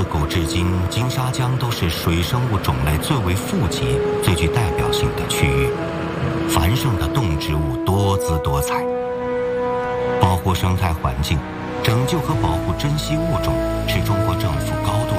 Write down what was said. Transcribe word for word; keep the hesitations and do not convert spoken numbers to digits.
自古至今，金沙江都是水生物种类最为富集、最具代表性的区域，繁盛的动植物多姿多彩。保护生态环境、拯救和保护珍稀物种是中国政府高度